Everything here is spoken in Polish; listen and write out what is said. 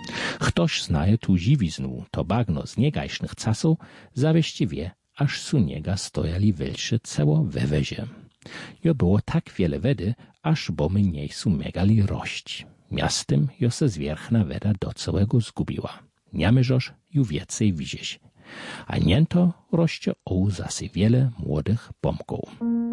Ktoś znaje tu dziwiznu, to bagno z niegajsznych czasów, zawieści wie, aż su niega stojali wielsze ceło we wezie. Jo było tak wiele wedy, aż bomy niej su megali rość. Miastem jo se zwierchna weda do całego zgubiła. Niamyżoż ju więcej widzieć. A niento roście zase wiele młodych bomków.